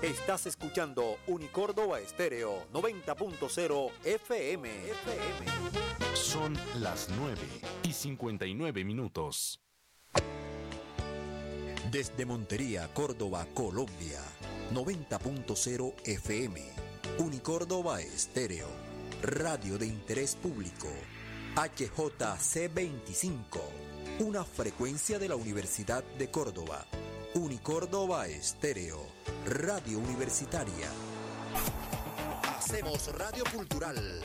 Estás escuchando Unicórdoba Estéreo 90.0 FM. Son las 9:59. Desde Montería, Córdoba, Colombia, 90.0 FM. Unicórdoba Estéreo, radio de interés público. HJC25, una frecuencia de la Universidad de Córdoba. Unicórdoba Estéreo, radio universitaria. Hacemos radio cultural.